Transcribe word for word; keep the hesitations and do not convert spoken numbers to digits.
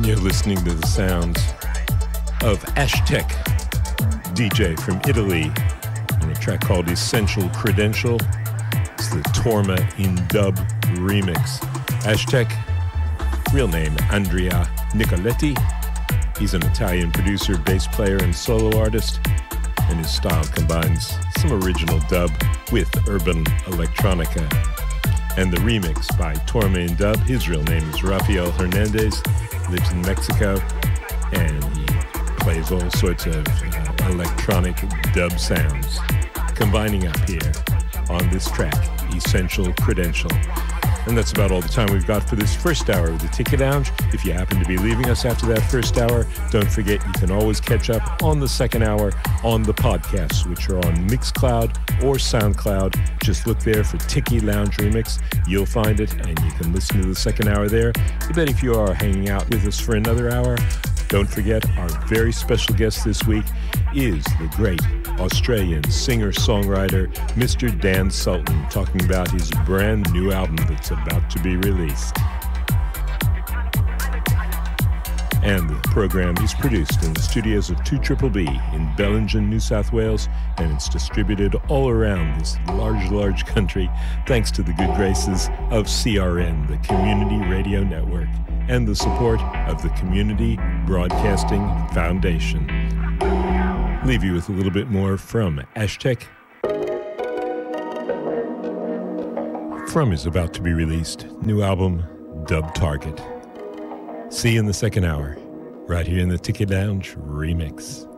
You're listening to the sounds of Aztec, D J from Italy, on a track called Essential Credential. It's the Torma in Dub remix. Aztec, real name Andrea Nicoletti. He's an Italian producer, bass player, and solo artist, and his style combines some original dub with urban electronica. And the remix by Torma in Dub, his real name is Rafael Hernandez, lives in Mexico, and he plays all sorts of uh, electronic dub sounds, combining up here on this track, Essential Credential. And that's about all the time we've got for this first hour of the Ticket Lounge. If you happen to be leaving us after that first hour, don't forget you can always catch up on the second hour on the podcasts, which are on Mixcloud or SoundCloud. Just look there for Tiki Lounge Remix. You'll find it, and you can listen to the second hour there. But then if you are hanging out with us for another hour, don't forget our very special guest this week is the great Australian singer-songwriter Mister Dan Sultan, talking about his brand new album that's about to be released. And the program is produced in the studios of two B B in Bellingen, New South Wales, and it's distributed all around this large, large country thanks to the good graces of C R N, the Community Radio Network, and the support of the Community Broadcasting Foundation. Leave you with a little bit more from Aztec, from his about to be released new album, Dub Target. See you in the second hour, right here in the Ticket Lounge Remix.